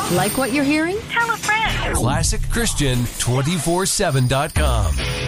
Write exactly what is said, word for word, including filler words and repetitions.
Like what you're hearing? Tell a friend. classic christian two four seven dot com.